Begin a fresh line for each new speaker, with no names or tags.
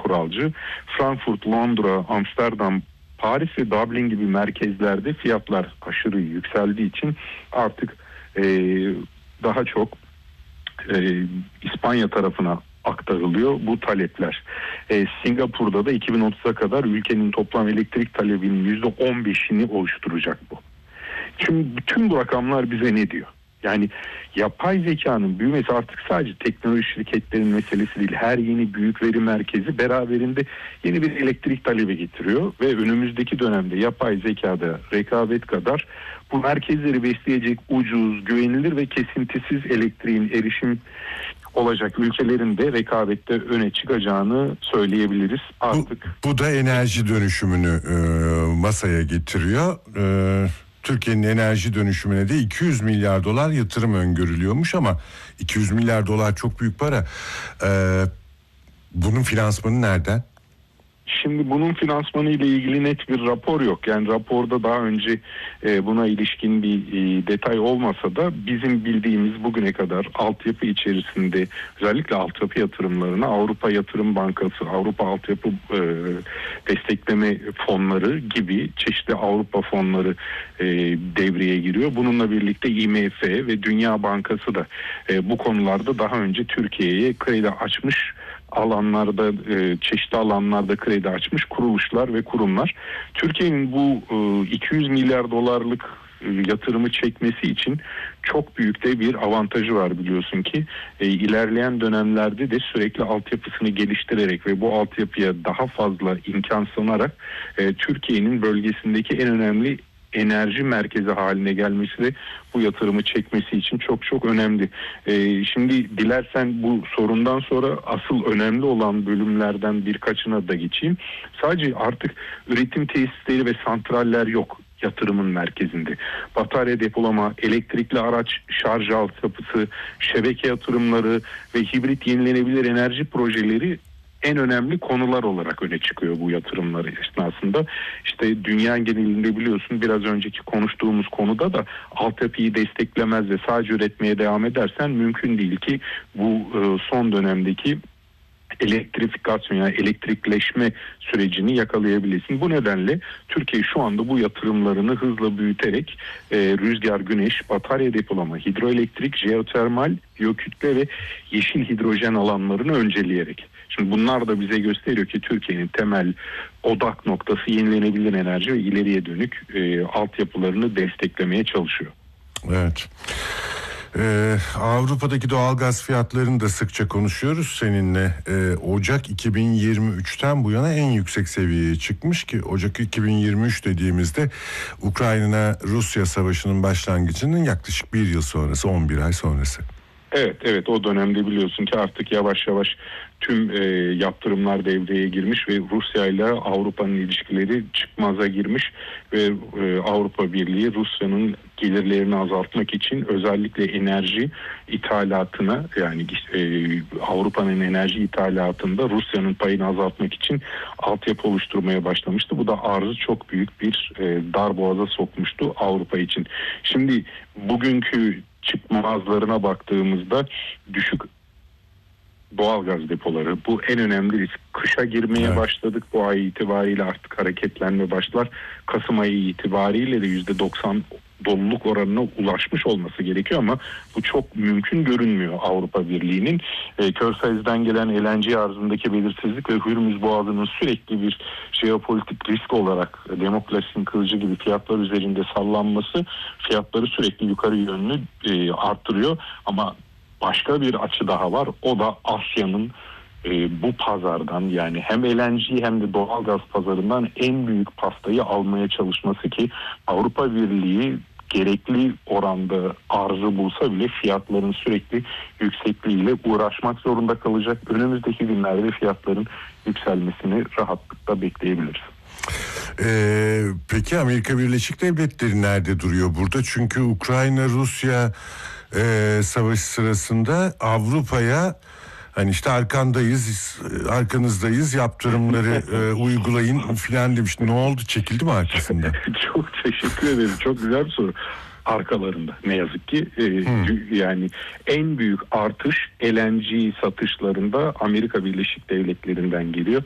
kuralcı. Frankfurt, Londra, Amsterdam, Paris ve Dublin gibi merkezlerde fiyatlar aşırı yükseldiği için artık daha çok İspanya tarafına aktarılıyor bu talepler. Singapur'da da 2030'a kadar ülkenin toplam elektrik talebinin %15'ini oluşturacak bu. Şimdi bütün bu rakamlar bize ne diyor? Yani yapay zekanın büyümesi artık sadece teknoloji şirketlerinin meselesi değil. Her yeni büyük veri merkezi beraberinde yeni bir elektrik talebi getiriyor ve önümüzdeki dönemde yapay zekada rekabet kadar bu merkezleri besleyecek ucuz, güvenilir ve kesintisiz elektriğin erişim olacak ülkelerin de rekabette öne çıkacağını söyleyebiliriz artık.
Bu da enerji dönüşümünü masaya getiriyor. Türkiye'nin enerji dönüşümüne de 200 milyar dolar yatırım öngörülüyormuş ama 200 milyar dolar çok büyük para. Bunun finansmanı nereden?
Şimdi bunun finansmanı ile ilgili net bir rapor yok. Yani raporda daha önce buna ilişkin bir detay olmasa da bizim bildiğimiz bugüne kadar altyapı içerisinde özellikle altyapı yatırımlarına Avrupa Yatırım Bankası, Avrupa Altyapı Destekleme Fonları gibi çeşitli Avrupa fonları devreye giriyor. Bununla birlikte IMF ve Dünya Bankası da bu konularda daha önce Türkiye'ye kredi açmış alanlarda, çeşitli alanlarda kredi açmış kuruluşlar ve kurumlar. Türkiye'nin bu 200 milyar dolarlık yatırımı çekmesi için çok büyük de bir avantajı var biliyorsun ki ilerleyen dönemlerde de sürekli altyapısını geliştirerek ve bu altyapıya daha fazla imkan sunarak Türkiye'nin bölgesindeki en önemli enerji merkezi haline gelmesi de bu yatırımı çekmesi için çok çok önemli. Şimdi dilersen bu sorundan sonra asıl önemli olan bölümlerden birkaçına da geçeyim. Sadece artık üretim tesisleri ve santraller yok yatırımın merkezinde. Batarya depolama, elektrikli araç şarj altyapısı, şebeke yatırımları ve hibrit yenilenebilir enerji projeleri en önemli konular olarak öne çıkıyor bu yatırımları esnasında. İşte dünya genelinde biliyorsun biraz önceki konuştuğumuz konuda da altyapıyı desteklemez ve sadece üretmeye devam edersen mümkün değil ki bu son dönemdeki elektrifikasyon yani elektrikleşme sürecini yakalayabilirsin. Bu nedenle Türkiye şu anda bu yatırımlarını hızla büyüterek rüzgar, güneş, batarya depolama, hidroelektrik, jeotermal, biyokütle ve yeşil hidrojen alanlarını önceleyerek. Şimdi bunlar da bize gösteriyor ki Türkiye'nin temel odak noktası yenilenebilir enerji ve ileriye dönük altyapılarını desteklemeye çalışıyor.
Evet. Avrupa'daki doğalgaz fiyatlarını da sıkça konuşuyoruz seninle. Ocak 2023'ten bu yana en yüksek seviyeye çıkmış ki Ocak 2023 dediğimizde Ukrayna-Rusya savaşının başlangıcının yaklaşık bir yıl sonrası, 11 ay sonrası.
Evet o dönemde biliyorsun ki artık yavaş yavaş tüm yaptırımlar devreye girmiş ve Rusya ile Avrupa'nın ilişkileri çıkmaza girmiş ve Avrupa Birliği Rusya'nın gelirlerini azaltmak için özellikle enerji ithalatına yani Avrupa'nın enerji ithalatında Rusya'nın payını azaltmak için altyapı oluşturmaya başlamıştı. Bu da arzı çok büyük bir darboğaza sokmuştu Avrupa için. Şimdi bugünkü çıkmazlarına baktığımızda düşük doğalgaz depoları bu en önemli risk. Kışa girmeye başladık. Bu ay itibariyle artık hareketlenme başlar. Kasım ayı itibariyle de %90 doluluk oranına ulaşmış olması gerekiyor ama bu çok mümkün görünmüyor Avrupa Birliği'nin. Körfez'den gelen LNG arzındaki belirsizlik ve Hürmüz Boğazı'nın sürekli bir jeopolitik risk olarak Demokrasinin kılıcı gibi fiyatlar üzerinde sallanması fiyatları sürekli yukarı yönlü arttırıyor ama başka bir açı daha var. O da Asya'nın bu pazardan yani hem LNG hem de doğalgaz pazarından en büyük pastayı almaya çalışması ki Avrupa Birliği gerekli oranda arzı bulsa bile fiyatların sürekli yüksekliğiyle uğraşmak zorunda kalacak. Önümüzdeki günlerde fiyatların yükselmesini rahatlıkla bekleyebiliriz.
Peki Amerika Birleşik Devletleri nerede duruyor burada? Çünkü Ukrayna-Rusya savaşı sırasında Avrupa'ya hani işte arkanızdayız yaptırımları uygulayın filan demişti. Ne oldu? Çekildi mi arkasında?
Çok teşekkür ederim. Çok güzel bir soru. Arkalarında ne yazık ki yani en büyük artış LNG satışlarında Amerika Birleşik Devletleri'nden geliyor.